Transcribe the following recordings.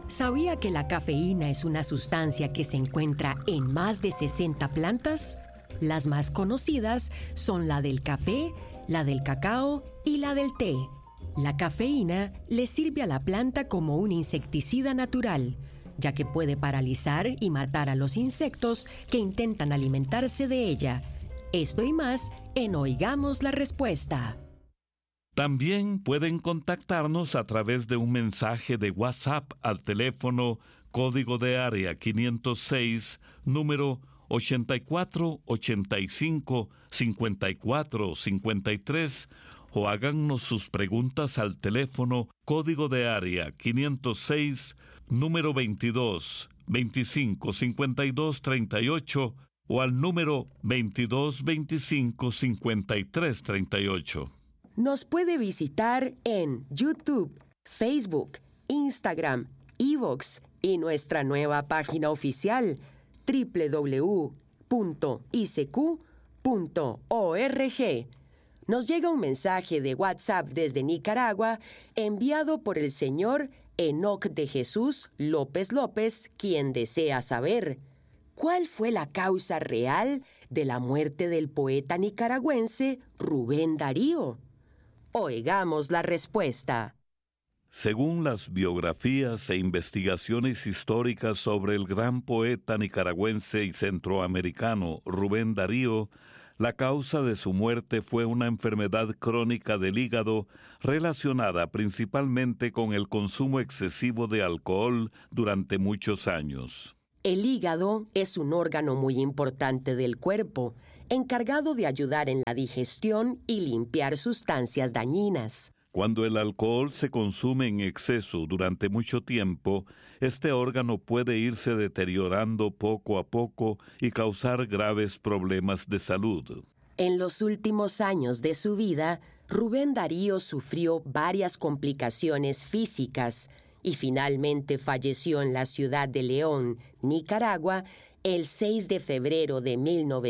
¿Sabía que la cafeína es una sustancia que se encuentra en más de 60 plantas? Las más conocidas son la del café, la del cacao y la del té. La cafeína le sirve a la planta como un insecticida natural, ya que puede paralizar y matar a los insectos que intentan alimentarse de ella. Esto y más en Oigamos la Respuesta. También pueden contactarnos a través de un mensaje de WhatsApp al teléfono código de área 506, número 8485-5453, o háganos sus preguntas al teléfono código de área 506, número 22 25 52 38, o al número 22 25 53 38. Nos puede visitar en YouTube, Facebook, Instagram, iVoox y nuestra nueva página oficial www.icq.org. Nos llega un mensaje de WhatsApp desde Nicaragua enviado por el señor Enoc de Jesús López López, quien desea saber: ¿cuál fue la causa real de la muerte del poeta nicaragüense Rubén Darío? Oigamos la respuesta. Según las biografías e investigaciones históricas sobre el gran poeta nicaragüense y centroamericano Rubén Darío, la causa de su muerte fue una enfermedad crónica del hígado relacionada principalmente con el consumo excesivo de alcohol durante muchos años. El hígado es un órgano muy importante del cuerpo, encargado de ayudar en la digestión y limpiar sustancias dañinas. Cuando el alcohol se consume en exceso durante mucho tiempo, este órgano puede irse deteriorando poco a poco y causar graves problemas de salud. En los últimos años de su vida, Rubén Darío sufrió varias complicaciones físicas y finalmente falleció en la ciudad de León, Nicaragua, el 6 de febrero de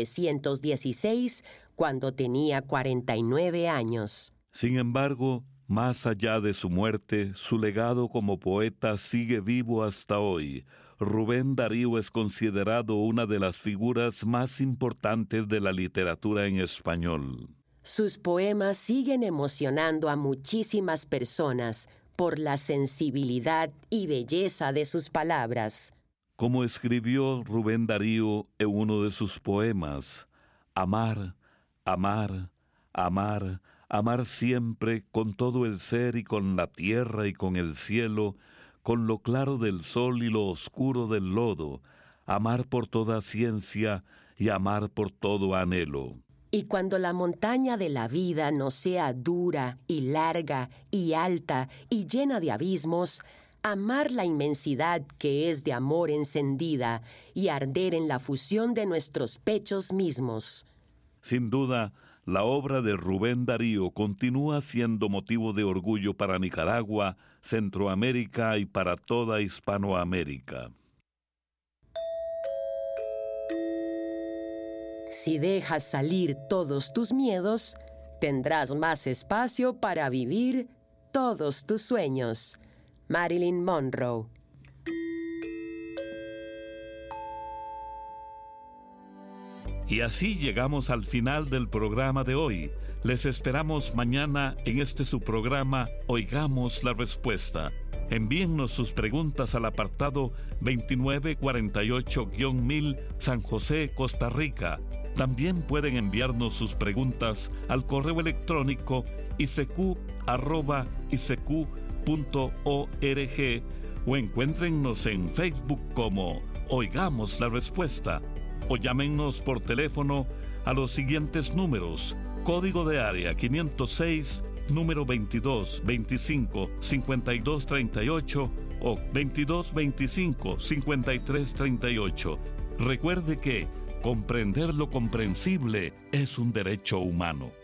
1916, cuando tenía 49 años. Sin embargo, más allá de su muerte, su legado como poeta sigue vivo hasta hoy. Rubén Darío es considerado una de las figuras más importantes de la literatura en español. Sus poemas siguen emocionando a muchísimas personas por la sensibilidad y belleza de sus palabras. Como escribió Rubén Darío en uno de sus poemas: amar, amar, amar, amar siempre con todo el ser y con la tierra y con el cielo, con lo claro del sol y lo oscuro del lodo, amar por toda ciencia y amar por todo anhelo. Y cuando la montaña de la vida nos sea dura y larga y alta y llena de abismos, amar la inmensidad que es de amor encendida y arder en la fusión de nuestros pechos mismos. Sin duda, la obra de Rubén Darío continúa siendo motivo de orgullo para Nicaragua, Centroamérica y para toda Hispanoamérica. Si dejas salir todos tus miedos, tendrás más espacio para vivir todos tus sueños. Marilyn Monroe. Y así llegamos al final del programa de hoy. Les esperamos mañana en este su programa Oigamos la Respuesta. Envíennos sus preguntas al apartado 2948-1000 San José, Costa Rica. También pueden enviarnos sus preguntas al correo electrónico icq@icq.org o encuéntrennos en Facebook como Oigamos la Respuesta, o llámenos por teléfono a los siguientes números: código de área 506, número 22 25 52 38 o 22 25 53 38. Recuerde que comprender lo comprensible es un derecho humano.